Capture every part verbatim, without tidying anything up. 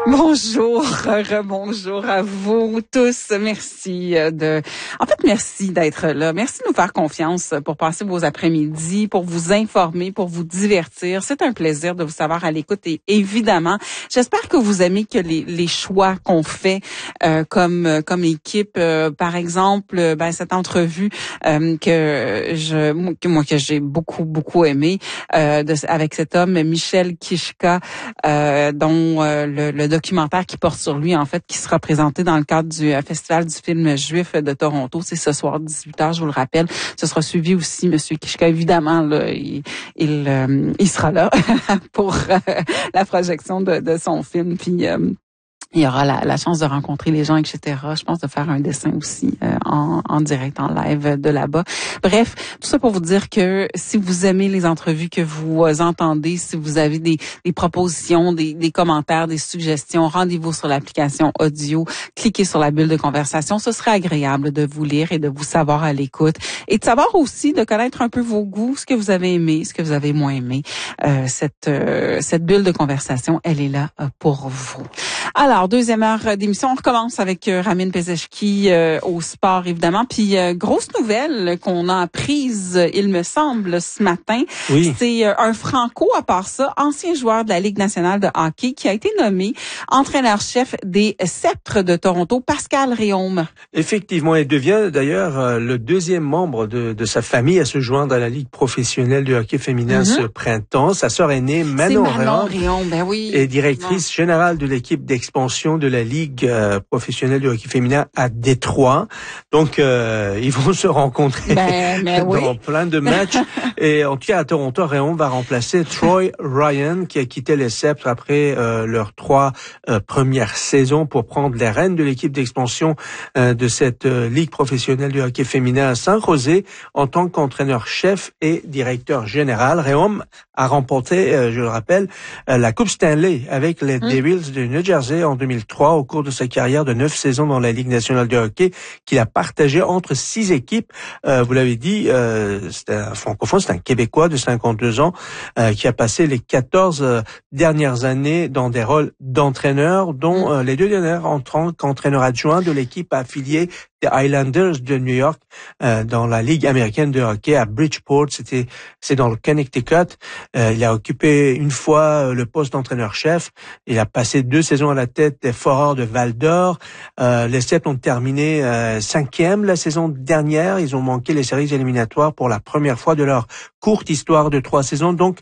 Bonjour, rebonjour à vous tous. Merci de, en fait, merci d'être là. Merci de nous faire confiance pour passer vos après-midi, pour vous informer, pour vous divertir. C'est un plaisir de vous savoir à l'écoute et évidemment, j'espère que vous aimez que les, les choix qu'on fait euh, comme comme équipe, euh, par exemple, ben cette entrevue euh, que je, que moi que j'ai beaucoup beaucoup aimé euh, de, avec cet homme Michel Kichka, euh, dont euh, le, le documentaire qui porte sur lui, en fait, qui sera présenté dans le cadre du euh, Festival du film juif de Toronto. C'est ce soir, dix-huit heures, je vous le rappelle. Ce sera suivi aussi, Monsieur Kichka, évidemment, là, il, il, euh, il sera là pour euh, la projection de, de son film. Puis, euh, il y aura la, la chance de rencontrer les gens, et cetera. Je pense de faire un dessin aussi euh, en, en direct, en live de là-bas. Bref, tout ça pour vous dire que si vous aimez les entrevues que vous entendez, si vous avez des, des propositions, des, des commentaires, des suggestions, rendez-vous sur l'application audio, cliquez sur la bulle de conversation. Ce serait agréable de vous lire et de vous savoir à l'écoute et de savoir aussi, de connaître un peu vos goûts, ce que vous avez aimé, ce que vous avez moins aimé. Euh, cette, euh, cette bulle de conversation, elle est là euh, pour vous. Alors, deuxième heure d'émission, on recommence avec euh, Ramin Pezeshki euh, au sport, évidemment. Puis, euh, grosse nouvelle qu'on a apprise, il me semble, ce matin. Oui. C'est euh, un Franco, à part ça, ancien joueur de la Ligue nationale de hockey, qui a été nommé entraîneur-chef des Sceptres de Toronto, Pascal Réaume. Effectivement, il devient d'ailleurs euh, le deuxième membre de, de sa famille à se joindre à la Ligue professionnelle de hockey féminin mm-hmm. ce printemps. Sa sœur aînée, Manon, Manon Réaume, ben oui. est directrice non. générale de l'équipe d'expansion de la Ligue euh, professionnelle de hockey féminin à Détroit. Donc, euh, ils vont se rencontrer ben, ben dans oui. plein de matchs. Et en tout cas, à Toronto, Réaume va remplacer Troy Ryan, qui a quitté les Sceptres après euh, leurs trois euh, premières saisons pour prendre les rênes de l'équipe d'expansion euh, de cette euh, Ligue professionnelle de hockey féminin à Saint-José en tant qu'entraîneur-chef et directeur général. Réaume a remporté, euh, je le rappelle, euh, la Coupe Stanley avec les mmh. Devils de New Jersey en deux mille trois au cours de sa carrière de neuf saisons dans la Ligue nationale de hockey qu'il a partagé entre six équipes. Euh, vous l'avez dit, euh, c'est un francophone, c'est un Québécois de cinquante-deux ans euh, qui a passé les quatorze euh, dernières années dans des rôles d'entraîneur, dont euh, les deux dernières en tant qu'entraîneur adjoint de l'équipe affiliée des Islanders de New York euh, dans la Ligue américaine de hockey à Bridgeport. C'était, c'est dans le Connecticut. Euh, il a occupé une fois euh, le poste d'entraîneur-chef. Il a passé deux saisons à la tête des Foreurs de Val-d'Or. Euh, les Sceptres ont terminé euh, cinquième la saison dernière. Ils ont manqué les séries éliminatoires pour la première fois de leur courte histoire de trois saisons. Donc,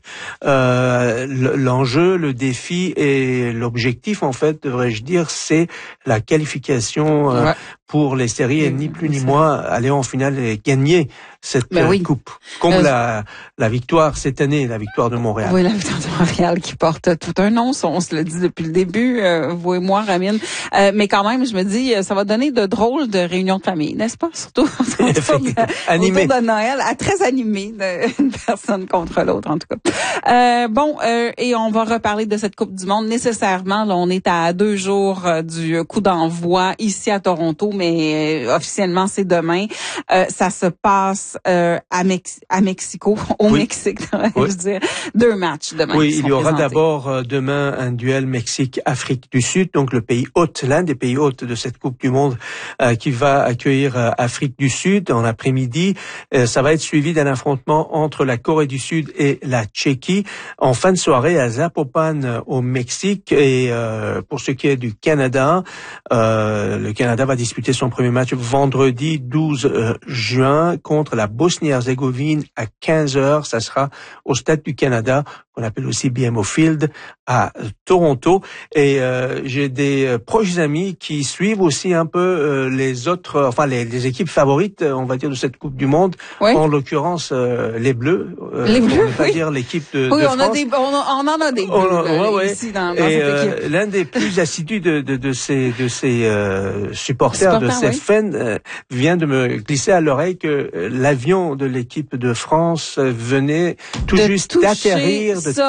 euh, l'enjeu, le défi et l'objectif, en fait, devrais-je dire, c'est la qualification euh, ouais. pour les séries et ni plus ni moins aller en finale et gagner cette ben oui. coupe. Comme euh, la, la victoire cette année, la victoire de Montréal. Oui, la victoire de Montréal qui porte tout un nom, on se le dit depuis le début, euh, vous et moi, Ramin. Euh, mais quand même, je me dis, ça va donner de drôles de réunions de famille, n'est-ce pas? Surtout autour de, animé. autour de Noël, à très animé, une personne contre l'autre, en tout cas. Euh, bon, euh, et on va reparler de cette Coupe du Monde. Nécessairement, là, on est à deux jours euh, du coup d'envoi ici à Toronto, mais euh, officiellement, c'est demain. Euh, ça se passe Euh, à, Mex- à Mexico, au oui. Mexique, oui. je veux dire, deux matchs demain. Oui, il y aura présentés. d'abord euh, demain un duel Mexique-Afrique du Sud, donc le pays hôte, l'un des pays hôtes de cette Coupe du Monde euh, qui va accueillir euh, Afrique du Sud en après-midi. Euh, ça va être suivi d'un affrontement entre la Corée du Sud et la Tchéquie en fin de soirée à Zapopan euh, au Mexique. Et euh, pour ce qui est du Canada, euh, le Canada va disputer son premier match vendredi douze juin contre la Bosnie-Herzégovine à quinze heures. Ça sera au Stade du Canada, qu'on appelle aussi B M O Field, à Toronto. Et euh, j'ai des euh, proches amis qui suivent aussi un peu euh, les autres, euh, enfin les, les équipes favorites, on va dire, de cette Coupe du Monde. Oui. En l'occurrence, euh, les Bleus. Euh, les Bleus, pour ne pas oui. dire l'équipe de, oui, de on France. A des, on, a, on en a des Bleus on, là, ouais, ouais. ici dans, dans Et cette euh, équipe. l'un des plus assidus de, de, de ces, de ces euh, supporters, supporters, de ces oui. fans, euh, vient de me glisser à l'oreille que l'avion de l'équipe de France venait tout de juste d'atterrir